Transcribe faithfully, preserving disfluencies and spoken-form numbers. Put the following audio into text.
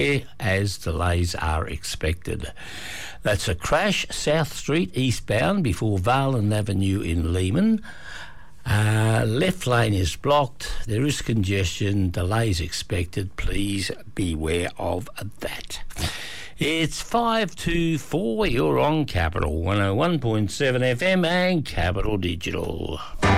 as delays are expected. That's a crash, South Street eastbound before Varland Avenue in Lehman. Uh, left lane is blocked. There is congestion. Delays expected. Please beware of that. It's five to four. You're on Capital one oh one point seven F M and Capital Digital.